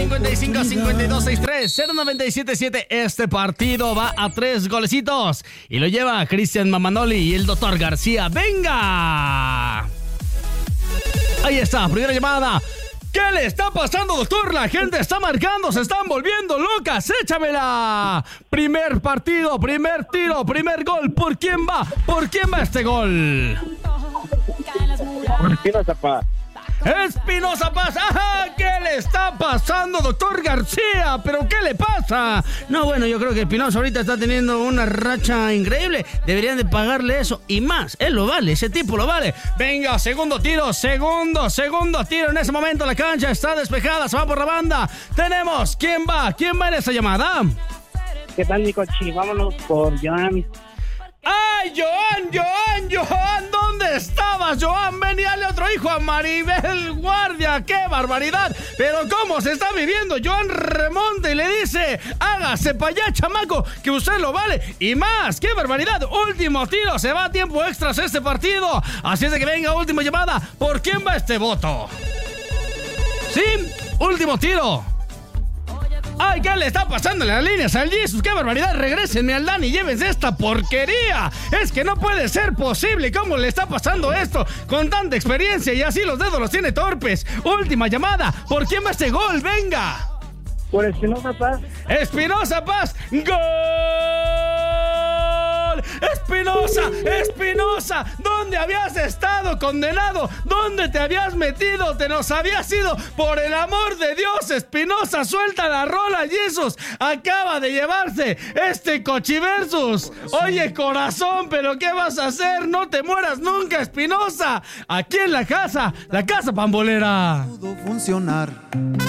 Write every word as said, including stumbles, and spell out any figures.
cincuenta y cinco, cincuenta y dos, sesenta y tres, cero noventa y siete siete. Este partido va a tres golecitos y lo lleva Cristian Mamanoli y el doctor García. ¡Venga! Ahí está, primera llamada. ¿Qué le está pasando, doctor? La gente está marcando, se están volviendo locas. ¡Échamela! Primer partido, primer tiro, primer gol. ¿Por quién va? ¿Por quién va este gol? Espinosa Paz. Espinosa Paz. ¡Ajá! ¿Qué le está pasando, doctor García? ¿Pero qué le pasa? No, bueno, yo creo que Espinosa ahorita está teniendo una racha increíble. Deberían de pagarle eso y más. Él lo vale, ese tipo lo vale. Venga, segundo tiro, segundo, segundo tiro. En ese momento la cancha está despejada, se va por la banda. Tenemos, ¿quién va? ¿Quién va en esta llamada? ¿Qué tal, mi cochi? Vámonos por Joan. ¡Ay, Joan, Joan, Joan! ¿Dónde estabas, Joan? Ven y dale otro hijo a Maribel Guardia. ¡Qué barbaridad! Pero ¿cómo se está viviendo? Joan remonta y le dice: hágase para allá, chamaco, que usted lo vale. Y más, ¡qué barbaridad! Último tiro, se va a tiempo extras este partido. Así es de que venga, última llamada. ¿Por quién va este voto? ¿Sí? Último tiro. ¡Ay, qué le está pasando en las líneas al Jesus! ¡Qué barbaridad! Regrésenme al Dani y llévense esta porquería. Es que no puede ser posible. ¿Cómo le está pasando esto con tanta experiencia y así los dedos los tiene torpes? Última llamada. ¿Por quién va este gol? ¡Venga! Por Espinosa Paz. ¡Espinosa Paz! ¡Gol! ¡Espinosa! ¡Espinosa! ¿Dónde habías estado, condenado? ¿Dónde te habías metido? ¡Te nos habías ido! ¡Por el amor de Dios, Espinosa! ¡Suelta la rola, Jesús! Acaba de llevarse este Cochiversus. Oye, corazón, ¿pero qué vas a hacer? ¡No te mueras nunca, Espinosa! Aquí en la casa, la casa pambolera. Pudo funcionar.